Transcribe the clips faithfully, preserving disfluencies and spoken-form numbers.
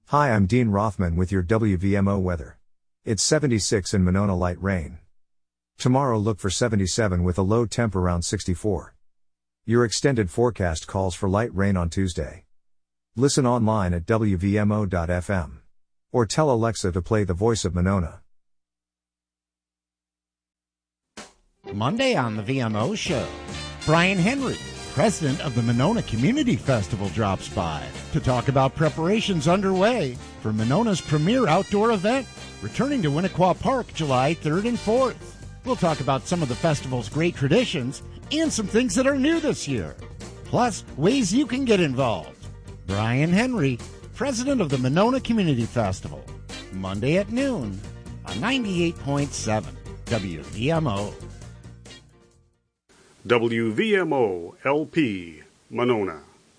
Hi, I'm Dean Rothman with your W V M O weather. It's seventy-six in Monona, light rain. Tomorrow look for seventy-seven with a low temp around sixty-four. Your extended forecast calls for light rain on Tuesday. Listen online at W V M O dot F M. Or tell Alexa to play The Voice of Monona. Monday on the V M O Show, Brian Henry, president of the Monona Community Festival, drops by to talk about preparations underway for Monona's premier outdoor event, returning to Winnequa Park July third and fourth. We'll talk about some of the festival's great traditions and some things that are new this year, plus ways you can get involved. Brian Henry, president of the Monona Community Festival, Monday at noon on ninety-eight point seven W V M O. W V M O L P, Monona.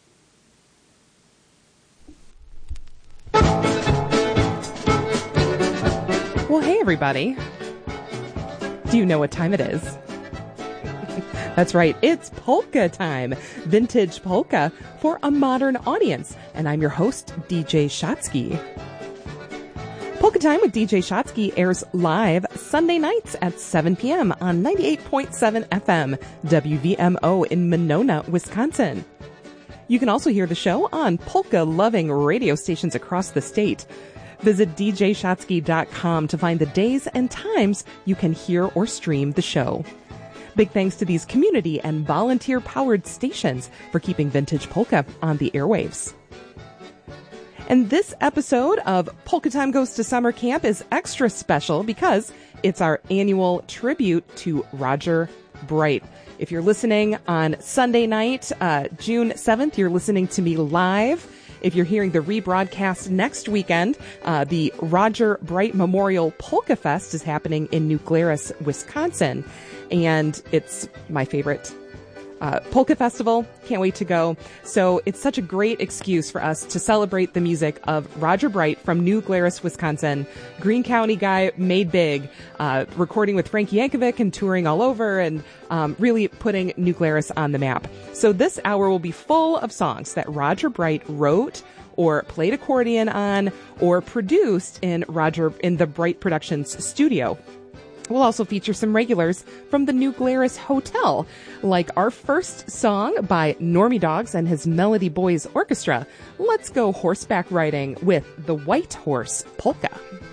Well, hey, everybody. Do you know what time it is? That's right, it's polka time. Vintage polka for a modern audience. And I'm your host, D J Shotsky. Polka Time with D J Shotsky airs live Sunday nights at seven p.m. on ninety-eight point seven F M, W V M O in Monona, Wisconsin. You can also hear the show on polka-loving radio stations across the state. Visit D J Shotsky dot com to find the days and times you can hear or stream the show. Big thanks to these community and volunteer-powered stations for keeping vintage polka on the airwaves. And this episode of Polka Time Goes to Summer Camp is extra special because it's our annual tribute to Roger Bright. If you're listening on Sunday night, uh, June seventh, you're listening to me live. If you're hearing the rebroadcast next weekend, uh, the Roger Bright Memorial Polka Fest is happening in New Glarus, Wisconsin. And it's my favorite Uh, polka festival. Can't wait to go. So it's such a great excuse for us to celebrate the music of Roger Bright from New Glarus, Wisconsin. Greene County guy made big, uh, recording with Frank Yankovic and touring all over and um, really putting New Glarus on the map. So this hour will be full of songs that Roger Bright wrote or played accordion on or produced in Roger in the Bright Productions studio. We'll also feature some regulars from the New Glarus Hotel, like our first song by Normie Dogs and his Melody Boys Orchestra. Let's go horseback riding with the White Horse Polka.